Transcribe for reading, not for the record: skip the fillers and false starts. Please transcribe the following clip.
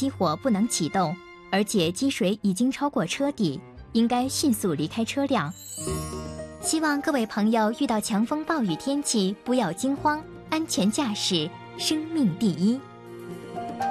熄火不能启动，而且积水已经超过车底，应该迅速离开车辆。希望各位朋友遇到强风暴雨天气不要惊慌，安全驾驶，生命第一。